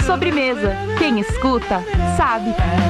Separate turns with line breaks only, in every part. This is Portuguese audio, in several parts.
Sobremesa. Quem escuta, sabe.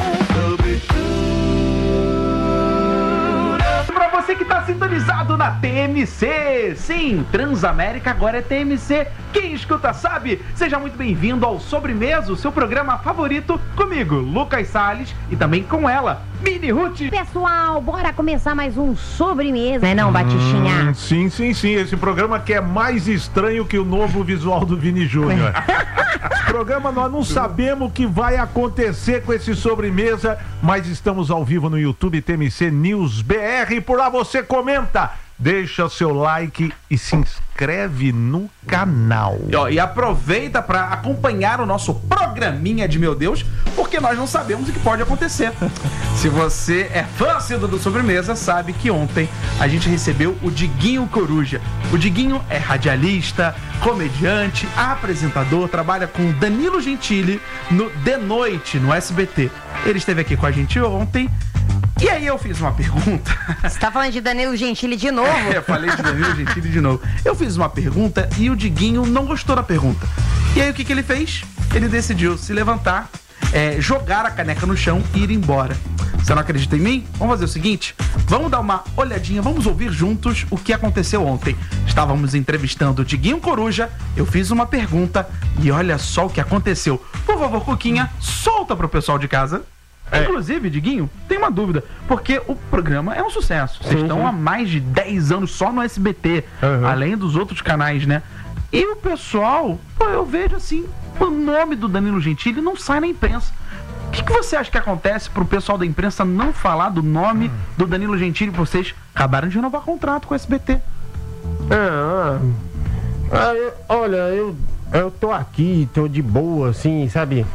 Pra você que tá sintonizado na TMC, sim, Transamérica agora é TMC, quem escuta sabe. Seja muito bem-vindo ao Sobremesa, o seu programa favorito, comigo, Lucas Salles, e também com ela, Mini Ruth.
Pessoal, bora começar mais um Sobremesa, não, Batichinha?
Sim, esse programa que é mais estranho que o novo visual do Vini Júnior. Esse programa nós não sabemos o que vai acontecer com esse Sobremesa, mas estamos ao vivo no YouTube TMC News BR, por lá você comenta, deixa seu like e se inscreve no canal.
E aproveita para acompanhar o nosso programinha de meu Deus, porque nós não sabemos o que pode acontecer. Se você é fã assíduo do Sobremesa, sabe que ontem a gente recebeu o Diguinho Coruja. O Diguinho é radialista, comediante, apresentador, trabalha com Danilo Gentili no De Noite, no SBT. Ele esteve aqui com a gente ontem. E aí eu fiz uma pergunta.
Você tá falando de Danilo Gentili de novo?
Eu falei de Danilo Gentili de novo. Eu fiz uma pergunta e o Diguinho não gostou da pergunta. E aí o que ele fez? Ele decidiu se levantar, jogar a caneca no chão e ir embora. Você não acredita em mim? Vamos fazer o seguinte, vamos dar uma olhadinha, vamos ouvir juntos o que aconteceu ontem. Estávamos entrevistando o Diguinho Coruja, eu fiz uma pergunta e olha só o que aconteceu. Por favor, Cuquinha, solta pro pessoal de casa. Inclusive, Diguinho, tem uma dúvida, porque o programa é um sucesso. Vocês estão há mais de 10 anos só no SBT, além dos outros canais, né? E o pessoal, eu vejo assim, o nome do Danilo Gentili não sai na imprensa. O que você acha que acontece pro pessoal da imprensa não falar do nome do Danilo Gentili? Vocês acabaram de renovar contrato com o SBT.
Olha, eu tô aqui, tô de boa, assim, sabe?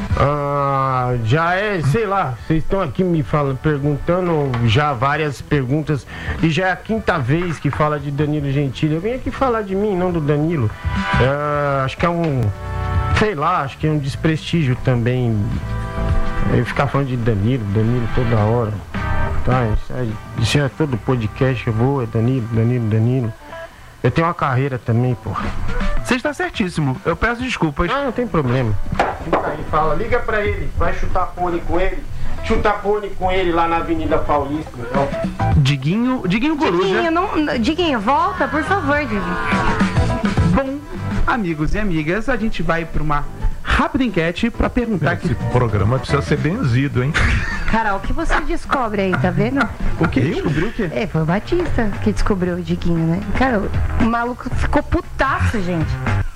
Já sei lá, vocês estão aqui me perguntando já várias perguntas e já é a quinta vez que fala de Danilo Gentili. Eu vim aqui falar de mim, não do Danilo. Acho que é acho que é um desprestígio também eu ficar falando de Danilo toda hora. Tá, isso é todo podcast, eu vou, é Danilo. Eu tenho uma carreira também, porra.
Você está certíssimo, eu peço desculpas.
Não tem problema. Fica aí, fala, liga pra ele, vai chutar pônei com ele. Chutar pônei com ele lá na Avenida Paulista, então.
Diguinho Coruja.
Diguinho, volta, por favor, Diguinho.
Bom, amigos e amigas, a gente vai pra uma rápida enquete pra perguntar
Esse programa precisa ser benzido, hein?
Carol, o que você descobre aí, tá vendo?
O que? Descobriu o quê?
Foi o Batista que descobriu o Diguinho, né? Cara, o maluco ficou putaço, gente.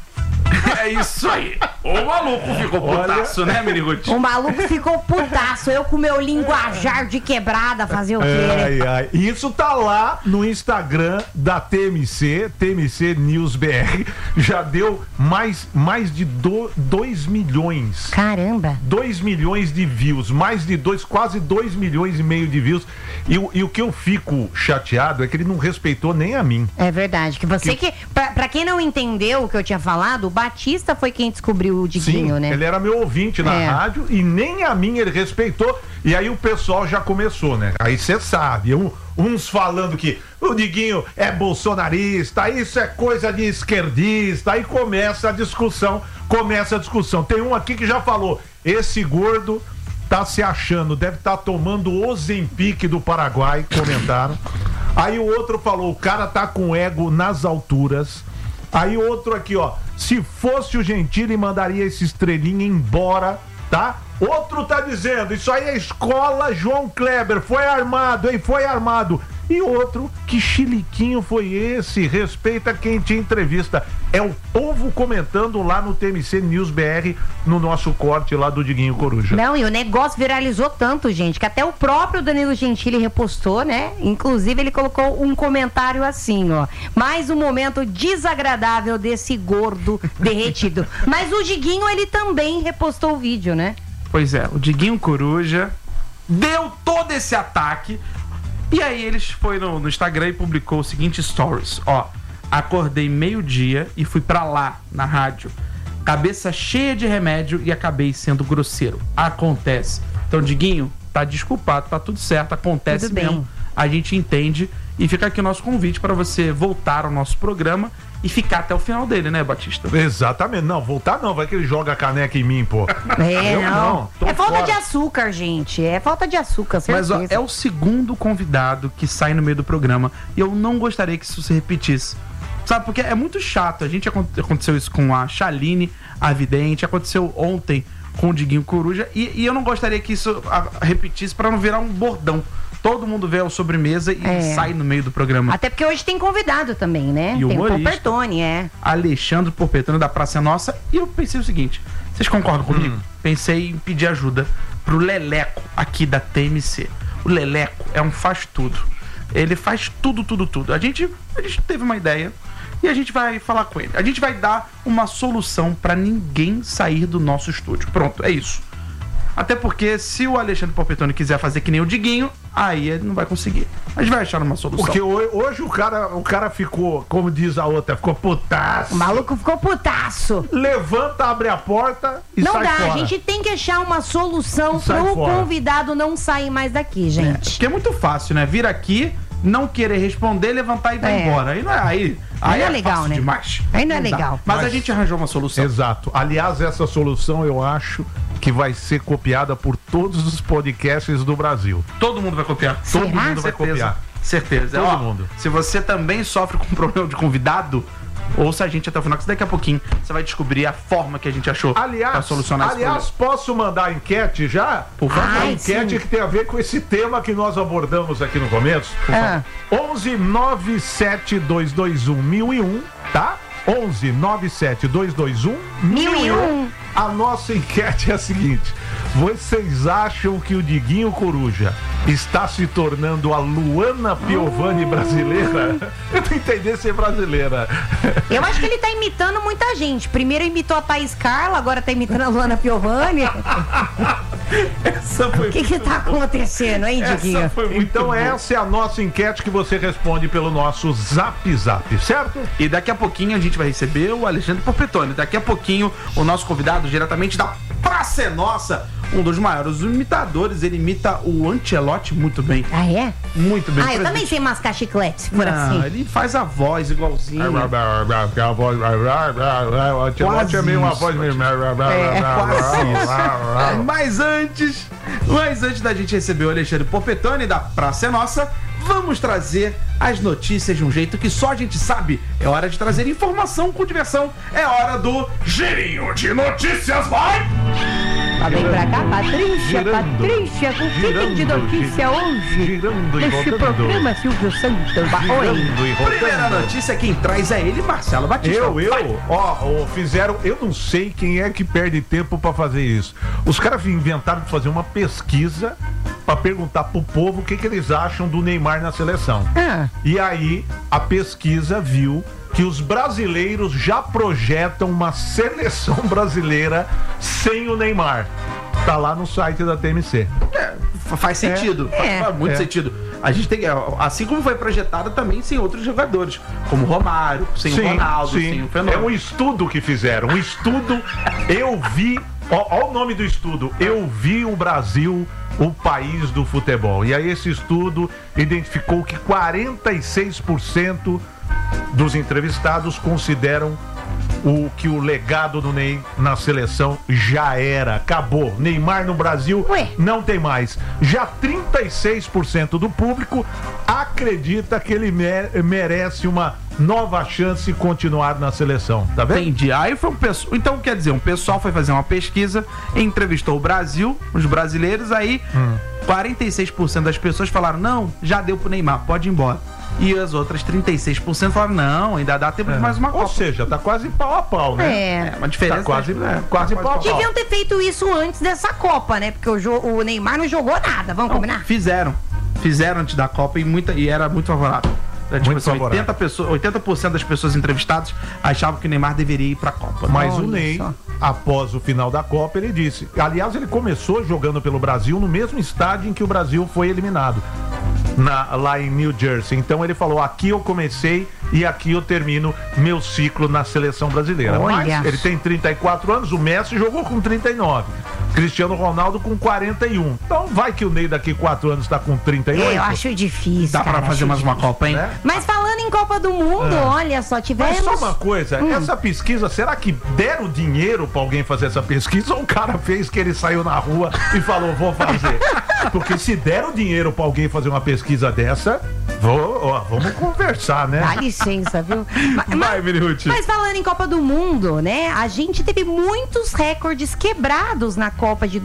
É isso aí. O maluco ficou putaço, né, Mini Ruth?
O maluco ficou putaço. Eu com meu linguajar de quebrada fazer o quê?
Isso tá lá no Instagram da TMC News BR. Já deu mais de 2 milhões.
Caramba.
2 milhões de views. Quase 2 milhões e meio de views. E o que eu fico chateado é que ele não respeitou nem a mim.
É verdade. Pra quem não entendeu o que eu tinha falado, o Batista foi quem descobriu o Diguinho,
Sim,
né?
Ele era meu ouvinte na rádio e nem a mim ele respeitou. E aí o pessoal já começou, né? Aí você sabe, uns falando que o Diguinho é bolsonarista, isso é coisa de esquerdista. Aí começa a discussão. Tem um aqui que já falou, esse gordo tá se achando, deve estar tomando o Ozempic do Paraguai, comentaram. Aí o outro falou, o cara tá com ego nas alturas. Aí outro aqui, ó, se fosse o Gentili, mandaria esse estrelinha embora, tá? Outro tá dizendo, isso aí é escola João Kleber, foi armado, hein? Foi armado. E outro, que chiliquinho foi esse? Respeita quem te entrevista. É o povo comentando lá no TMC News BR, no nosso corte lá do Diguinho Coruja.
Não, e o negócio viralizou tanto, gente, que até o próprio Danilo Gentili repostou, né? Inclusive ele colocou um comentário assim, ó. Mais um momento desagradável desse gordo derretido. Mas o Diguinho, ele também repostou o vídeo, né?
Pois é, o Diguinho Coruja deu todo esse ataque. E aí eles foi no Instagram e publicou o seguinte stories, ó. Acordei meio-dia e fui pra lá, na rádio. Cabeça cheia de remédio e acabei sendo grosseiro. Acontece. Então, Diguinho, tá desculpado, tá tudo certo, acontece
tudo mesmo.
A gente entende. E fica aqui o nosso convite para você voltar ao nosso programa e ficar até o final dele, né, Batista?
Exatamente. Não, voltar não. Vai que ele joga a caneca em mim, pô. Eu
não.
tô
É falta
fora.
de açúcar, gente. É falta de açúcar, certeza.
Mas ó, é o segundo convidado que sai no meio do programa e eu não gostaria que isso se repetisse. Sabe, porque é muito chato. Aconteceu isso com a Chaline, a Vidente, aconteceu ontem com o Diguinho Coruja e eu não gostaria que isso repetisse pra não virar um bordão. Todo mundo vê a sobremesa e sai no meio do programa.
Até porque hoje tem convidado também, né?
E
tem o
humorista.
Porpetone,
Alexandre Porpetone da Praça é Nossa. E eu pensei o seguinte, vocês concordam comigo? Pensei em pedir ajuda pro Leleco aqui da TMC. O Leleco é um faz-tudo. Ele faz tudo. A gente teve uma ideia e a gente vai falar com ele. A gente vai dar uma solução pra ninguém sair do nosso estúdio. Pronto, é isso. Até porque se o Alexandre Porpetone quiser fazer que nem o Diguinho, aí ele não vai conseguir. A gente vai achar uma solução.
Porque hoje o cara ficou, como diz a outra, ficou putaço.
O maluco ficou putaço.
Levanta, abre a porta e
não
sai
dá,
fora.
a gente tem que achar uma solução
Sai
pro
fora.
convidado não sair mais daqui, gente.
Porque é muito fácil, né? Vir aqui, não querer responder, levantar e vai embora. Aí não é, aí
não é
é
legal,
fácil
né?
demais.
Aí não é
dá.
legal.
Mas a gente arranjou uma solução.
Exato. Aliás, essa solução eu acho que vai ser copiada por todos os podcasts do Brasil.
Todo mundo vai copiar.
Será?
Todo mundo vai copiar. Certeza.
Todo
Ó,
mundo.
Se você também sofre com problema de convidado, ouça a gente até o final, que daqui a pouquinho você vai descobrir a forma que a gente achou pra solucionar esse problema.
Posso mandar a enquete já?
Por favor.
A
Ai,
enquete
sim.
que tem a ver com esse tema que nós abordamos aqui no começo. 11 97 221 1001, tá? 11 97 221 1001. A nossa enquete é a seguinte: vocês acham que o Diguinho Coruja está se tornando a Luana Piovani brasileira? Eu não entendi ser brasileira.
Eu acho que ele tá imitando muita gente. Primeiro imitou a Thaís Carla, agora tá imitando a Luana Piovani.
Essa foi
O que tá acontecendo, hein, Diguinho?
Essa foi muito
Então
boa.
essa é a nossa enquete que você responde pelo nosso Zap Zap, certo?
E daqui a pouquinho a gente vai receber o Alexandre Porpetone. Daqui a pouquinho o nosso convidado diretamente da Praça é Nossa, um dos maiores imitadores. Ele imita o Ancelotti muito bem.
Ah, é?
Muito bem.
Ah, eu
Por
também
exemplo,
sei mascar chiclete, se for
não,
assim.
ele faz a voz igualzinho.
O Ancelotti é meio uma voz meio...
Mas antes da gente receber o Alexandre Porpetone da Praça é Nossa, vamos trazer as notícias de um jeito que só a gente sabe. É hora de trazer informação com diversão. É hora do Girinho de Notícias, vai!
Vem pra cá, Patrícia, Patrícia, o que tem de notícia hoje?
Girando e
Nesse
rodando.
programa, Silvio Santos. Oi.
Girando e
Primeira
rodando.
notícia, quem traz é ele, Marcelo Batista. Vai.
Fizeram, eu não sei quem é que perde tempo pra fazer isso. Os caras inventaram de fazer uma pesquisa pra perguntar pro povo o que eles acham do Neymar na seleção. E aí, a pesquisa viu que os brasileiros já projetam uma seleção brasileira sem o Neymar. Tá lá no site da TMC.
Faz sentido. Faz muito sentido. A gente tem, assim como foi projetada também sem outros jogadores, como o Romário, sem o Ronaldo, sem o Fenômeno.
É um estudo que fizeram. Um estudo, eu vi. Olha o nome do estudo. Eu vi o Brasil, o país do futebol. E aí esse estudo identificou que 46% dos entrevistados consideram que o legado do Ney na seleção já era, acabou. Neymar no Brasil não tem mais. Já 36% do público acredita que ele merece uma nova chance de continuar na seleção, tá vendo?
Entendi. Aí foi um pessoal. Então, quer dizer, um pessoal foi fazer uma pesquisa, entrevistou o Brasil, os brasileiros, aí 46% das pessoas falaram: não, já deu pro Neymar, pode ir embora. E as outras 36% falaram: não, ainda dá tempo de mais uma Copa.
Ou seja, tá quase pau a pau, né?
Uma diferença.
Tá quase pau a pau.
Deviam ter feito isso antes dessa Copa, né? Porque o Neymar não jogou nada, vamos combinar?
Fizeram antes da Copa e era muito favorável. Tipo
Muito
assim,
favorável.
80% das pessoas entrevistadas achavam que o Neymar deveria ir pra Copa.
Mas
Olha
o Ney,
só.
após o final da Copa, ele disse... Aliás, ele começou jogando pelo Brasil no mesmo estádio em que o Brasil foi eliminado. Lá em New Jersey. Então ele falou: aqui eu comecei e aqui eu termino meu ciclo na seleção brasileira.
Olha.
Mas ele tem 34 anos, o Messi jogou com 39. Cristiano Ronaldo com 41. Então vai que o Ney daqui 4 anos tá com 38.
Eu acho difícil.
Dá pra fazer mais uma Copa, hein?
Né?
Mas falando em Copa do Mundo, olha só, tivemos...
Mas só uma coisa, essa pesquisa, será que deram dinheiro pra alguém fazer essa pesquisa ou o cara fez que ele saiu na rua e falou, vou fazer? Porque se deram dinheiro pra alguém fazer uma pesquisa dessa, vamos conversar, né?
Dá licença, viu?
Vai, Mirihuti.
Mas falando em Copa do Mundo, né? A gente teve muitos recordes quebrados na Copa de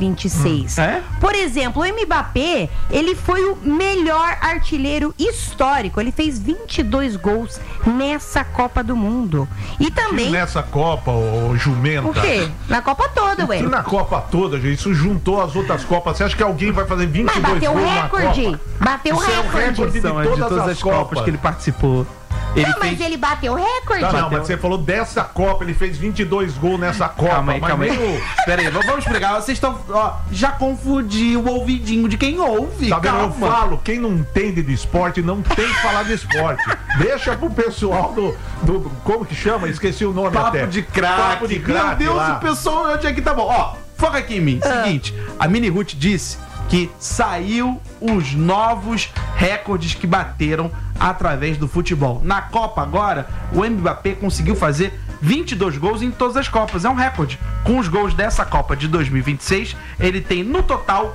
2026.
É?
Por exemplo, o Mbappé, ele foi o melhor artilheiro histórico. Ele fez 22 gols nessa Copa do Mundo. E também...
Nessa Copa, ô jumenta.
O quê? Na Copa toda, ué.
E na Copa toda, gente, isso juntou as outras Copas. Você acha que alguém vai fazer 22
Mas bateu
gols na
recorde.
Copa?
Bateu
Isso é o
recorde.
recorde de
São,
todas as Copas
que ele participou. Ele
Não, mas
fez...
ele bateu recorde.
Não, mas você falou dessa Copa, ele fez 22 gols nessa Copa.
Calma aí,
mas
calma aí.
nem
Pera aí, vamos explicar. Vocês estão... já confundiu o ouvidinho de quem ouve.
Tá vendo? Eu
Calma.
falo, quem não entende de esporte não tem que falar de esporte. Deixa pro pessoal do como que chama? Esqueci o nome
Papo
até.
de craque.
Papo de craque.
Meu Deus,
lá.
o pessoal onde é que tá bom. Ó, foca aqui em mim. Seguinte, a Mini Ruth disse que saiu os novos recordes que bateram através do futebol. Na Copa agora, o Mbappé conseguiu fazer 22 gols em todas as Copas. É um recorde. Com os gols dessa Copa de 2026, ele tem no total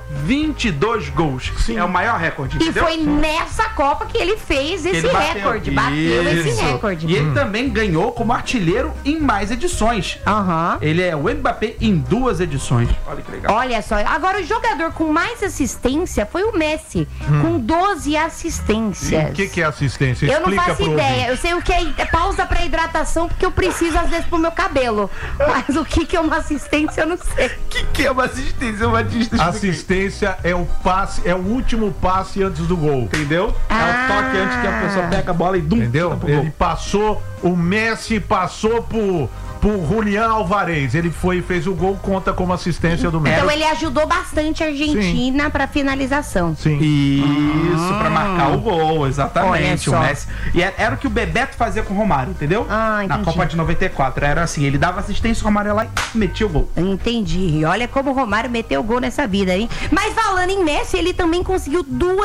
22 gols.
Sim.
É o maior recorde.
E
entendeu?
foi nessa Copa que ele fez esse
Ele
recorde. Bateu esse
Isso.
recorde.
E ele também ganhou como artilheiro em mais edições.
Aham.
Ele é o Mbappé em 2 edições. Olha que legal.
Olha só, agora o jogador com mais assistência foi o Messi, com 12 assistências.
O que é assistência?
Eu não
Explica
faço
pro
ideia,
ouvinte.
eu sei o que é pausa pra hidratação, porque eu preciso às vezes pro meu cabelo. Mas o que é uma assistência eu não sei.
O que é uma assistência, Batista?
Assistência é o passe, é o último passe antes do gol.
Entendeu? É o toque antes que a pessoa pega a bola e dum.
Entendeu?
chuta pro gol.
Ele passou, o Messi passou por Julián Alvarez. Ele foi e fez o gol, conta como assistência do Messi.
Então ele ajudou bastante a Argentina pra finalização.
Sim.
Isso, pra marcar o gol, exatamente.
Olha
O
só.
Messi. E era o que o Bebeto fazia com o Romário, entendeu?
Ah,
Na
entendi.
Copa de 94. Era assim, ele dava assistência, o Romário ia lá e metia o gol.
Entendi. E olha como o Romário meteu gol nessa vida, hein? Mas falando em Messi, ele também conseguiu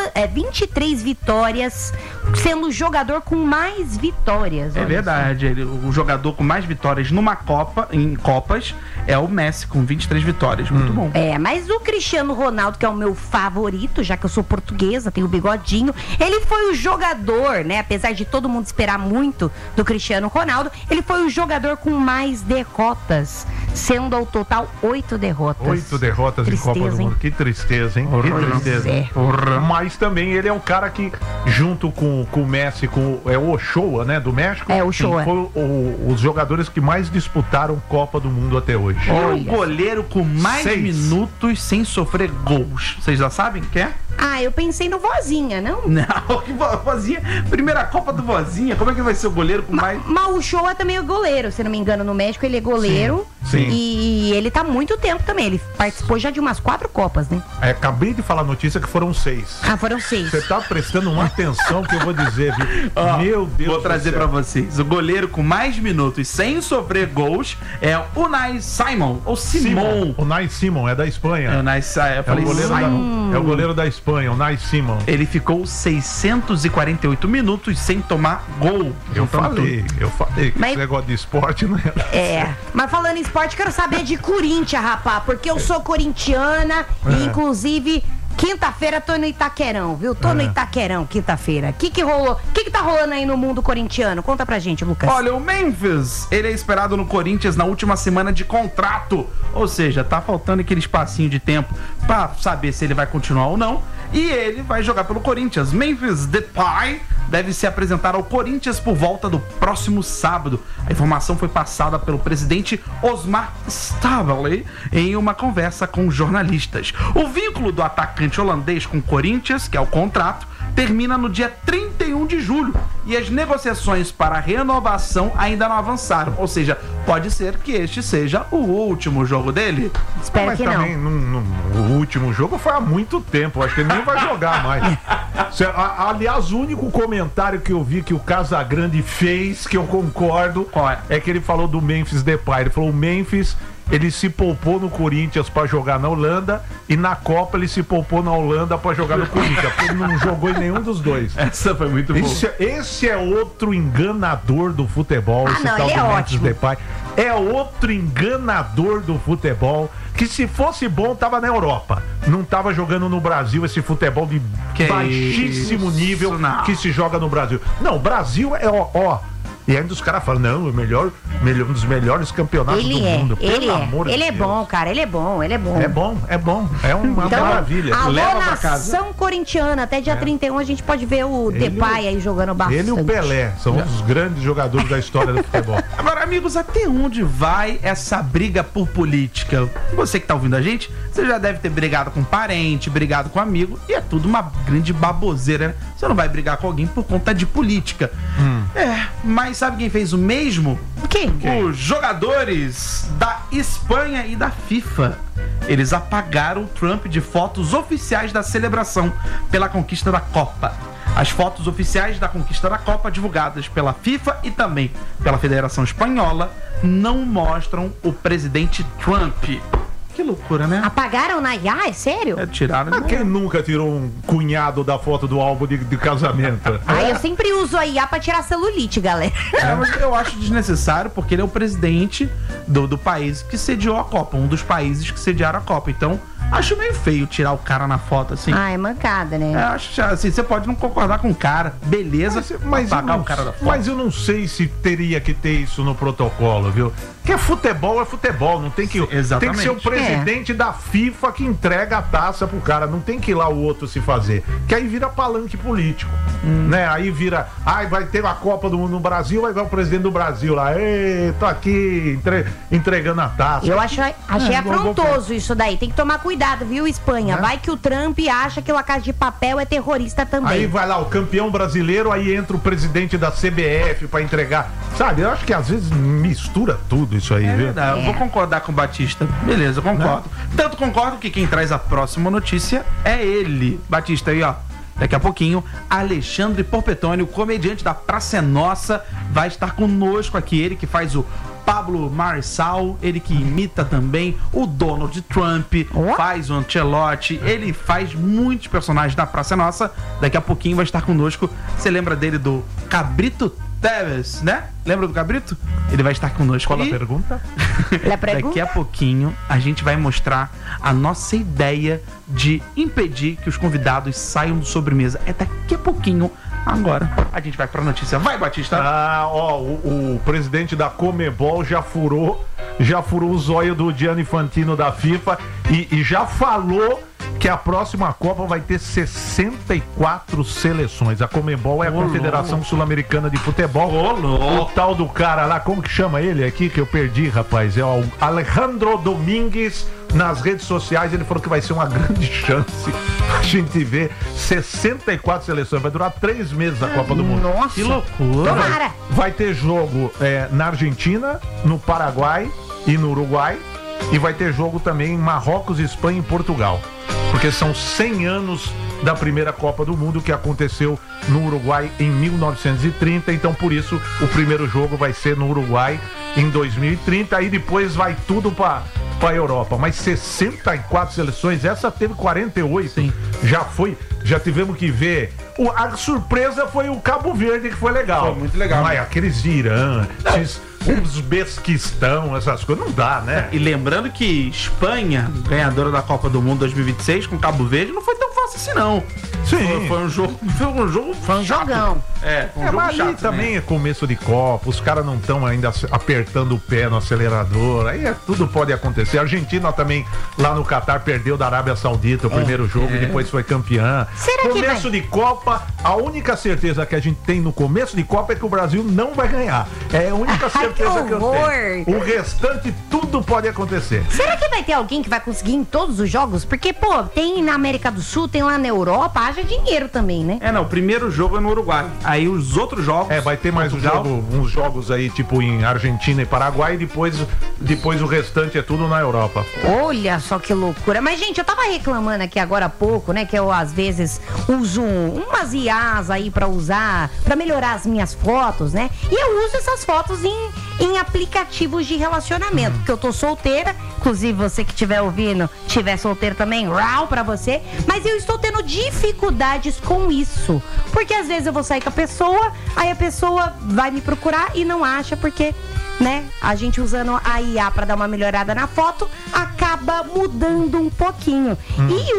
23 vitórias, sendo o jogador com mais vitórias.
É
olha
verdade. O jogador com mais vitórias numa Copa, em Copas, é o Messi, com 23 vitórias. Muito bom.
É, mas o Cristiano Ronaldo, que é o meu favorito, já que eu sou portuguesa, tenho o bigodinho, ele foi o jogador, né? Apesar de todo mundo esperar muito do Cristiano Ronaldo, ele foi o jogador com mais derrotas, sendo ao total 8 derrotas.
8 derrotas em Copa do
Tristeza,
Mundo.
hein?
Que tristeza, hein? Que tristeza.
é.
Mas também ele é o cara que, junto com o Messi, com o Ochoa, né, do México,
É, o Ochoa.
foi os jogadores que mais disputaram Copa do Mundo até hoje.
E o
Olha.
goleiro com mais
6
minutos sem sofrer gols. Vocês já sabem quem é?
Ah, eu pensei no Vozinha, não?
Não, que Vozinha. Primeira Copa do Vozinha. Como é que vai ser o goleiro com mais.
Mas o Shoa também é goleiro, se não me engano, no México ele é goleiro.
Sim.
E ele tá há muito tempo também. Ele participou já de umas 4 Copas, né?
Acabei de falar a notícia que foram 6.
Ah, foram 6.
Você tá prestando uma atenção que eu vou dizer, viu?
Ó,
Meu Deus
vou trazer
do
pra
céu.
vocês. O goleiro com mais minutos sem sofrer gols é o Unai Simon. Ou Simon.
O Nai Simon é da Espanha.
É o Unai Simon. Eu
É o,
falei
goleiro
Simon.
é o goleiro da Espanha, o Nai Simon.
Ele ficou 648 minutos sem tomar gol.
Eu
Juntando
falei que
Mas-
esse negócio de esporte não era.
É, mas falando em esporte, quero saber de Corinthians, rapá, porque eu sou corintiana e, inclusive, quinta-feira tô no Itaquerão, viu? Tô no Itaquerão, quinta-feira. O que rolou? O que tá rolando aí no mundo corintiano? Conta pra gente, Lucas.
Olha, o Memphis, ele é esperado no Corinthians na última semana de contrato. Ou seja, tá faltando aquele espacinho de tempo pra saber se ele vai continuar ou não. E ele vai jogar pelo Corinthians. Memphis Depay deve se apresentar ao Corinthians por volta do próximo sábado. A informação foi passada pelo presidente Osmar Staveley em uma conversa com jornalistas. O vínculo do atacante holandês com o Corinthians, que é o contrato, termina no dia 31 de julho e as negociações para a renovação ainda não avançaram. Ou seja, pode ser que este seja o último jogo dele.
Espero
Mas
que não.
também o último jogo foi há muito tempo. Acho que ele nem vai jogar mais. Aliás, o único comentário que eu vi que o Casagrande fez, que eu concordo,
Qual é?
que ele falou do Memphis Depay. Ele falou: o Memphis ele se poupou no Corinthians pra jogar na Holanda e na Copa ele se poupou na Holanda pra jogar no Corinthians, porque ele não jogou em nenhum dos dois.
Essa foi muito boa.
Esse é outro enganador do futebol, esse tal
ele é
do Memphis
ótimo.
Depay. É outro enganador do futebol, que se fosse bom tava na Europa, não tava jogando no Brasil esse futebol de baixíssimo nível que se joga no Brasil. Não, o Brasil é ó. E ainda os caras falam, não, um dos melhores campeonatos do mundo.
Ele é bom, cara, ele é bom.
É bom. É uma maravilha.
Alô,
Leva pra casa.
nação corintiana, até dia 31 a gente pode ver o Depay aí jogando bastante.
Ele e o Pelé são os grandes jogadores da história do futebol.
Agora, amigos, até onde vai essa briga por política? Você que tá ouvindo a gente, você já deve ter brigado com parente, brigado com amigo, e é tudo uma grande baboseira, né? Você não vai brigar com alguém por conta de política. Mas sabe quem fez o mesmo?
Quem?
Os jogadores da Espanha e da FIFA. Eles apagaram o Trump de fotos oficiais da celebração pela conquista da Copa. As fotos oficiais da conquista da Copa, divulgadas pela FIFA e também pela Federação Espanhola, não mostram o presidente Trump. Que loucura, né?
Apagaram na IA? É sério?
Tiraram.
Mas quem nunca tirou um cunhado da foto do álbum de casamento?
Eu sempre uso a IA pra tirar celulite, galera.
Mas eu acho desnecessário, porque ele é o presidente do país que sediou a Copa, um dos países que sediaram a Copa. Então, acho meio feio tirar o cara na foto assim.
É mancada, né?
Acho assim, você pode não concordar com o cara, beleza,
mas
apagar o cara da foto.
Mas eu não sei se teria que ter isso no protocolo, viu? Porque futebol é futebol, não tem que...
Exatamente.
Tem que ser o presidente da FIFA que entrega a taça pro cara, não tem que ir lá o outro se fazer. Que aí vira palanque político, né? Aí vira, vai ter a Copa do Mundo no Brasil, vai o presidente do Brasil lá, tô aqui entregando a taça.
Eu achei afrontoso isso daí, tem que tomar cuidado, viu, Espanha? Vai que o Trump acha que o La Casa de Papel é terrorista também.
Aí vai lá o campeão brasileiro, aí entra o presidente da CBF pra entregar, sabe? Eu acho que às vezes mistura tudo isso aí, viu?
Verdade, eu vou concordar com o Batista. Beleza, eu concordo. Tanto concordo que quem traz a próxima notícia é ele. Batista aí, ó. Daqui a pouquinho, Alexandre Porpetone, o comediante da Praça é Nossa, vai estar conosco aqui. Ele que faz o Pablo Marçal, ele que imita também o Donald Trump, faz o Ancelotti, ele faz muitos personagens da Praça é Nossa. Daqui a pouquinho vai estar conosco. Você lembra dele do Cabrito Teves, né? Lembra do Cabrito? Ele vai estar conosco.
Qual a pergunta?
Daqui a pouquinho a gente vai mostrar a nossa ideia de impedir que os convidados saiam do sobremesa. É daqui a pouquinho. Agora a gente vai pra notícia. Vai, Batista!
O presidente da Comebol já furou o zóio do Gianni Infantino da FIFA e já falou que a próxima Copa vai ter 64 seleções. A Comebol é a Confederação Sul-Americana de Futebol. O tal do cara lá, como que chama ele aqui que eu perdi, rapaz? É o Alejandro Domingues. Nas redes sociais ele falou que vai ser uma grande chance a gente ver 64 seleções. Vai durar 3 meses a Copa do Mundo.
Nossa,
que loucura!
Tomara.
Vai ter jogo na Argentina, no Paraguai e no Uruguai. E vai ter jogo também em Marrocos, Espanha e Portugal. Porque são 100 anos da primeira Copa do Mundo que aconteceu no Uruguai em 1930. Então, por isso, o primeiro jogo vai ser no Uruguai em 2030. Aí depois vai tudo para a Europa. Mas 64 seleções, essa teve 48.
Sim.
Já tivemos que ver. A surpresa foi o Cabo Verde, que foi legal.
Foi muito legal.
Mas aqueles Irã, uns Besquistão, essas coisas, não dá, né?
E lembrando que Espanha, ganhadora da Copa do Mundo 2026 com Cabo Verde, não foi tão fácil assim, não.
Sim.
Foi um jogo chato.
Jogão.
Foi um jogo
mas
chato,
ali também
né?
é começo de Copa, os caras não estão ainda apertando o pé no acelerador, aí tudo pode acontecer. A Argentina também, lá no Catar, perdeu da Arábia Saudita o primeiro jogo e depois foi campeã.
Será que
Começo de Copa, a única certeza que a gente tem no começo de Copa é que o Brasil não vai ganhar. É a única certeza que eu tenho. O restante, tudo pode acontecer.
Será que vai ter alguém que vai conseguir em todos os jogos? Porque, tem na América do Sul, tem lá na Europa, haja dinheiro também, né?
O primeiro jogo é no Uruguai. Aí os outros jogos...
vai ter mais uns jogos aí, tipo em Argentina e Paraguai, e depois o restante é tudo na Europa.
Olha só que loucura. Mas, gente, eu tava reclamando aqui agora há pouco, né, que eu às vezes uso umas IAs aí pra melhorar as minhas fotos, né? E eu uso essas fotos em em aplicativos de relacionamento. Porque eu tô solteira, inclusive você que estiver ouvindo, estiver solteiro também, rau pra você. Mas eu estou tendo dificuldades com isso. Porque às vezes eu vou sair com a pessoa, aí a pessoa vai me procurar e não acha, porque, né, a gente usando a IA pra dar uma melhorada na foto, acaba mudando um pouquinho. E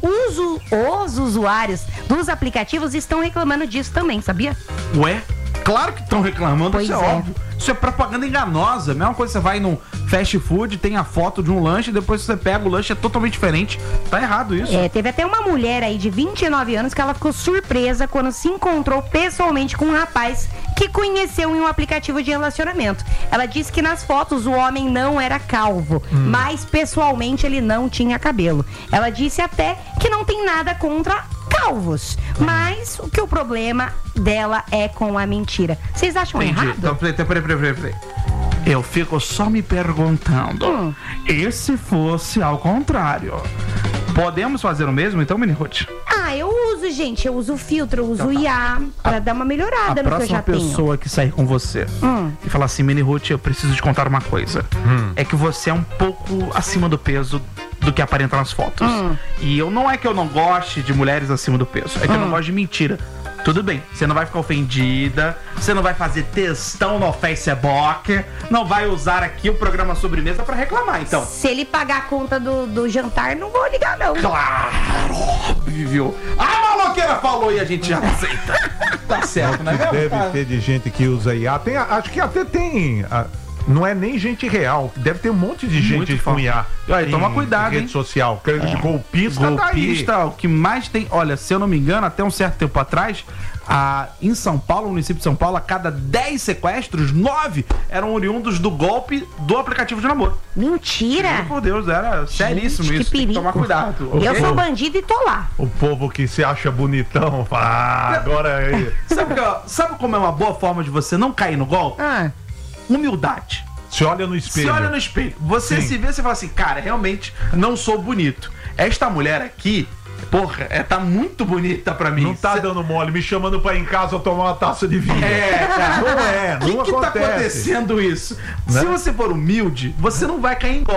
os usuários dos aplicativos estão reclamando disso também, sabia?
Ué? Claro que estão reclamando,
Pois
isso é
é.
óbvio. Isso é propaganda enganosa. A mesma coisa, você vai num fast food, tem a foto de um lanche, depois você pega o lanche, é totalmente diferente. Tá errado isso.
Teve até uma mulher aí de 29 anos que ela ficou surpresa quando se encontrou pessoalmente com um rapaz que conheceu em um aplicativo de relacionamento. Ela disse que nas fotos o homem não era calvo, mas pessoalmente ele não tinha cabelo. Ela disse até que não tem nada contra calvos, mas o que o problema dela é com a mentira. Vocês acham
Entendi.
errado?
Então, peraí. Eu fico só me perguntando. E se fosse ao contrário? Podemos fazer o mesmo, então, Mini Ruth?
Eu uso, gente. Eu uso filtro, eu uso o IA pra dar uma melhorada
A
no que eu já
próxima
tenho.
pessoa que sair com você e falar assim, Mini Ruth, eu preciso te contar uma coisa. É que você é um pouco acima do peso do que aparenta nas fotos. E não é que eu não goste de mulheres acima do peso, é que eu não gosto de mentira. Tudo bem, você não vai ficar ofendida, você não vai fazer textão no Facebook, não vai usar aqui o programa Sobremesa pra reclamar, então.
Se ele pagar a conta do jantar, não vou ligar, não.
Claro, óbvio. A maloqueira falou e a gente já aceita. Tá certo, né?
Deve ter de gente que usa IA. Acho que até tem. Não é nem gente real. Deve ter um monte de gente com IA.
Olha, toma cuidado,
rede
hein?
social. Golpista tá aí.
Golpista, o que mais tem. Olha, se eu não me engano, até um certo tempo atrás, em São Paulo, no município de São Paulo, a cada 10 sequestros, 9 eram oriundos do golpe do aplicativo de namoro.
Mentira!
Juro por Deus, era seríssimo
que
isso. Tem que
perigo.
tomar cuidado.
Eu
ok?
sou bandido e tô lá.
O povo que se acha bonitão, fala, agora aí.
Sabe como é uma boa forma de você não cair no golpe? Humildade.
Se olha no espelho.
Se olha no espelho. Você
Sim.
se vê, você fala assim, cara, realmente não sou bonito. Esta mulher aqui, porra, tá muito bonita pra mim.
Não tá dando mole, me chamando pra ir em casa tomar uma taça de vinho.
Cara.
Não é, não
O que tá
acontece.
acontecendo isso?
Né?
Se você for humilde, você não vai cair em golpe.